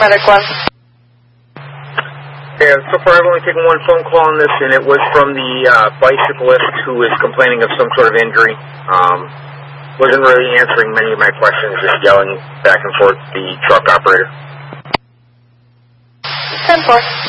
Paramedic 1. Yeah, so far I've only taken one phone call on this, and it was from the bicyclist who is complaining of some sort of injury. Wasn't really answering many of my questions, just yelling back and forth at the truck operator. 10-4.